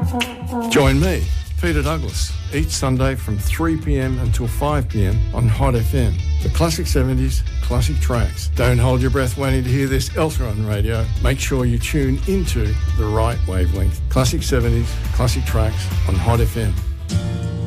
Join me, Peter Douglas, each Sunday from 3pm until 5pm on Hot FM. The Classic 70s, classic tracks. Don't hold your breath waiting to hear this elsewhere on radio. Make sure you tune into the right wavelength. Classic 70s, classic tracks on Hot FM.